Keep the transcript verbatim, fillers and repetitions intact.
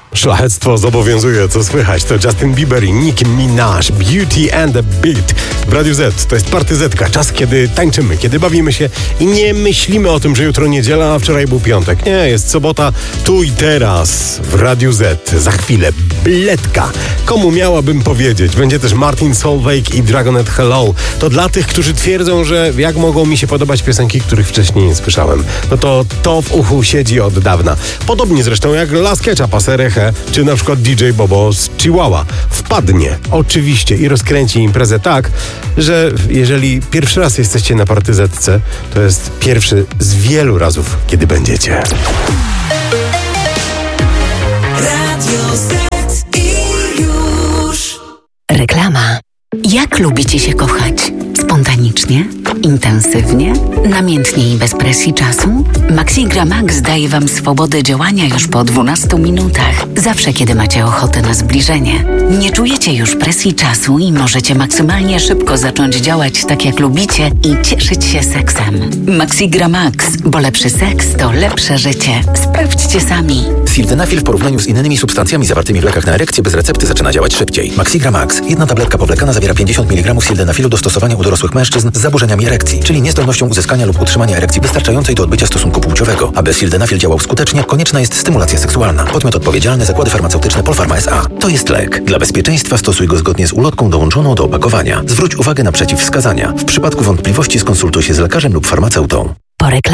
Szlachectwo zobowiązuje, co słychać. To Justin Bieber i Nicki Minaj, Beauty and the Beat. W Radiu Z to jest Party Zetka. Czas, kiedy tańczymy, kiedy bawimy się i nie myślimy o tym, że jutro niedziela, a wczoraj był piątek. Nie, jest sobota, tu i teraz w Radiu Z. Za chwilę Bledka. Komu miałabym powiedzieć? Będzie też Martin Solveig i Dragonet Hello. To dla tych, którzy twierdzą, że jak mogą mi się podobać piosenki, których wcześniej nie słyszałem. No to to w uchu siedzi od dawna. Podobnie zresztą jak Las Ketchup, Serechę, czy na przykład D J Bobo z Chihuahua. Wpadnie, oczywiście, i rozkręci imprezę tak, że jeżeli pierwszy raz jesteście na partyzetce, to jest pierwszy z wielu razów, kiedy będziecie. Radio Z i już. Reklama. Jak lubicie się kochać? Spontanicznie? Intensywnie? Namiętnie i bez presji czasu? Maxigra Max daje Wam swobodę działania już po dwunastu minutach. Zawsze, kiedy macie ochotę na zbliżenie. Nie czujecie już presji czasu i możecie maksymalnie szybko zacząć działać tak, jak lubicie i cieszyć się seksem. Maxigra Max, bo lepszy seks to lepsze życie. Sprawdźcie sami. Sildenafil w porównaniu z innymi substancjami zawartymi w lekach na erekcję bez recepty zaczyna działać szybciej. Maxigra Max. Jedna tabletka powlekana zawiera pięćdziesiąt miligramów sildenafilu do stosowania u dorosłych mężczyzn z zaburzeniami erekcji, czyli niezdolnością uzyskania lub utrzymania erekcji wystarczającej do odbycia stosunku płciowego. Aby sildenafil działał skutecznie, konieczna jest stymulacja seksualna. Podmiot odpowiedzialny: Zakłady Farmaceutyczne Polpharma S A. To jest lek. Dla bezpieczeństwa stosuj go zgodnie z ulotką dołączoną do opakowania. Zwróć uwagę na przeciwwskazania. W przypadku wątpliwości skonsultuj się z lekarzem lub farmaceutą. Po